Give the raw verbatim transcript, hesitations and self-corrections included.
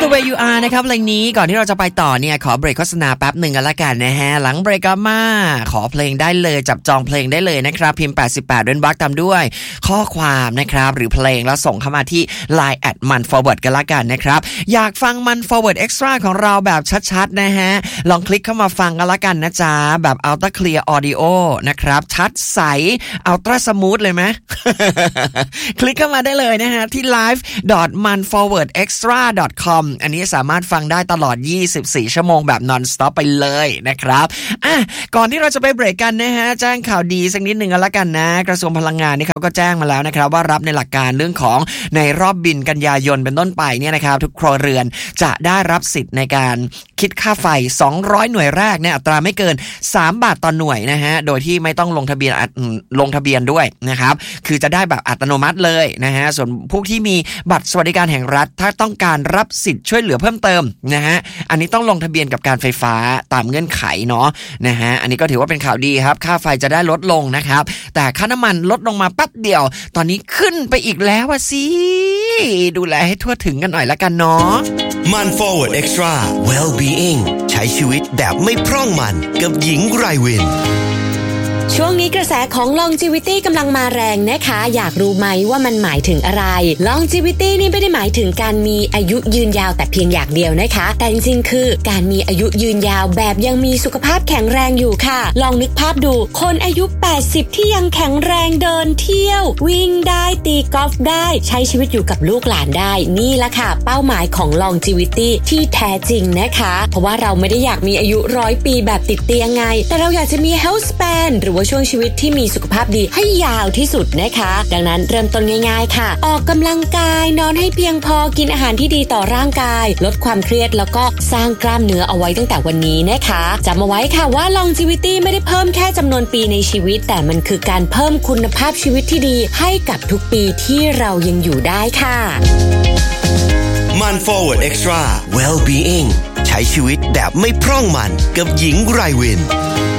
Where You Are นะครับเพลงนี้ก่อนที่เราจะไปต่อเนี่ยขอเบรกโฆษณาแป๊บหนึ่งกันละกันนะฮะหลังเบรกกลับมาขอเพลงได้เลยจับจองเพลงได้เลยนะครับพิมพ์แปดสิบแปดเดือนบักตามด้วยข้อความนะครับหรือเพลงแล้วส่งเข้ามาที่ ไลน์ แอท มัน ฟอร์เวิร์ด กันละกันนะครับอยากฟังมัน Forward Extra ของเราแบบชัดๆนะฮะลองคลิกเข้ามาฟังกันละกันนะจ๊ะแบบ Ultra Clear Audio นะครับชัดใส Ultra Smooth เลยไหม คลิกเข้ามาได้เลยนะฮะที่ ไลฟ์ ดอท มัน ฟอร์เวิร์ด เอ็กซ์ตร้า ดอท คอม อันนี้สามารถฟังได้ตลอดยี่สิบสี่ชั่วโมงแบบ non-stop ไปเลยนะครับอ่ะก่อนที่เราจะไปเบรกกันนะฮะแจ้งข่าวดีสักนิดหนึ่งกันละกันนะกระทรวงพลังงานนี่เขาก็แจ้งมาแล้วนะครับว่ารับในหลักการเรื่องของในรอบบินกันยายนเป็นต้นไปเนี่ยนะครับทุกครัวเรือนจะได้รับสิทธิ์ในการคิดค่าไฟสองร้อยหน่วยแรกเนี่ยอัตราไม่เกินสามบาทต่อหน่วยนะฮะโดยที่ไม่ต้องลงทะเบียนลงทะเบียนด้วยนะครับคือจะได้แบบอัตโนมัติเลยนะฮะส่วนพวกที่มีบัตรสวัสดิการแห่งรัฐถ้าต้องการรับสิทธิ์ช่วยเหลือเพิ่มเติมนะฮะอันนี้ต้องลงทะเบียนกับการไฟฟ้าตามเงื่อนไขเนาะนะฮะอันนี้ก็ถือว่าเป็นข่าวดีครับค่าไฟจะได้ลดลงนะครับแต่ค่าน้ำมันลดลงมาแป๊บเดียวตอนนี้ขึ้นไปอีกแล้วอะสิดูแลให้ทั่วถึงกันหน่อยละกันเนาะมัน Forward Extra Well-being ใช้ชีวิตแบบไม่พร่องมันกับหญิงไรวินช่วงนี้กระแสของ longevity กำลังมาแรงนะคะอยากรู้ไหมว่ามันหมายถึงอะไร longevity นี่ไม่ได้หมายถึงการมีอายุยืนยาวแต่เพียงอย่างเดียวนะคะแต่จริงๆคือการมีอายุยืนยาวแบบยังมีสุขภาพแข็งแรงอยู่ค่ะลองนึกภาพดูคนอายุแปดสิบที่ยังแข็งแรงเดินเที่ยววิ่งได้ตีกอล์ฟได้ใช้ชีวิตอยู่กับลูกหลานได้นี่แหละค่ะเป้าหมายของ longevity ที่แท้จริงนะคะเพราะว่าเราไม่ได้อยากมีอายุร้อยปีแบบติดเตียงไงแต่เราอยากจะมี health span หรือว่าช่วงชีวิตที่มีสุขภาพดีให้ยาวที่สุดนะคะดังนั้นเริ่มต้นง่ายๆค่ะออกกำลังกายนอนให้เพียงพอกินอาหารที่ดีต่อร่างกายลดความเครียดแล้วก็สร้างกล้ามเนื้อเอาไว้ตั้งแต่วันนี้นะคะจำเอาไว้ค่ะว่า longevity ไม่ได้เพิ่มแค่จำนวนปีในชีวิตแต่มันคือการเพิ่มคุณภาพชีวิตที่ดีให้กับทุกปีที่เรายังอยู่ได้ค่ะมัน Forward Extra Well-being ใช้ชีวิตแบบไม่พร่องมันกับหญิงไรวิน